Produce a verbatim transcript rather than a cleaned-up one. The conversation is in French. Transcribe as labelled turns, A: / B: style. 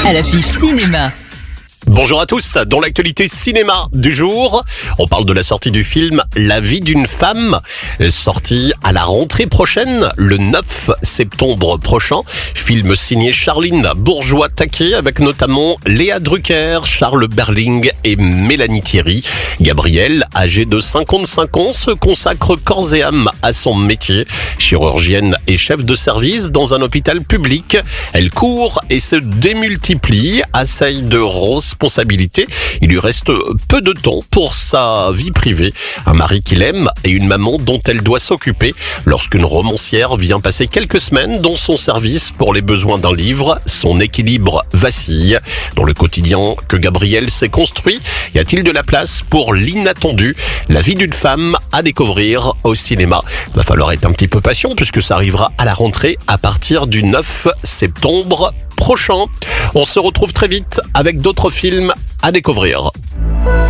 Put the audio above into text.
A: à l'affiche cinéma.
B: Bonjour à tous, dans l'actualité cinéma du jour, on parle de la sortie du film La vie d'une femme, sorti à la rentrée prochaine, le neuf septembre prochain. Film signé Charline Bourgeois-Taquet avec notamment Léa Drucker, Charles Berling et Mélanie Thierry. Gabrielle, âgée de cinquante-cinq ans, se consacre corps et âme à son métier. Chirurgienne et chef de service dans un hôpital public, elle court et se démultiplie, assaille de responsabilités. Il lui reste peu de temps pour sa vie privée, un mari qu'il aime et une maman dont elle doit s'occuper. Lorsqu'une romancière vient passer quelques semaines dans son service pour les besoins d'un livre, son équilibre vacille. Dans le quotidien que Gabrielle s'est construit, y a-t-il de la place pour l'inattendu? La vie d'une femme à découvrir au cinéma. Va falloir être un petit peu patient puisque ça arrivera à la rentrée à partir du neuf septembre prochain. On se retrouve très vite avec d'autres films à découvrir.